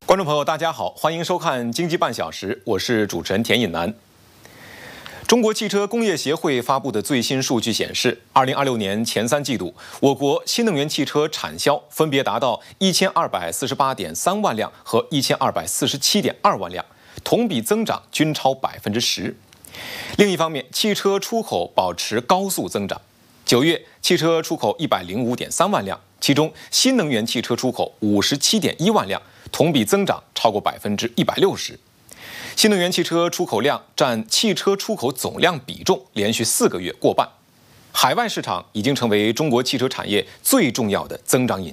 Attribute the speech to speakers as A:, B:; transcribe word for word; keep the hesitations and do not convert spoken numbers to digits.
A: 观众朋友，大家好，欢迎收看《经济半小时》，我是主持人田颖南。中国汽车工业协会发布的最新数据显示，二零二六年前三季度，我国新能源汽车产销分别达到一千二百四十八点三万辆和一千二百四十七点二万辆，同比增长均超百分之十。另一方面，汽车出口保持高速增长。九月，汽车出口一百零五点三万辆，其中新能源汽车出口五十七点一万辆，同比增长超过百分之一百六十。新能源汽车出口量占汽车出口总量比重连续四个月过半，海外市场已经成为中国汽车产业最重要的增长引擎。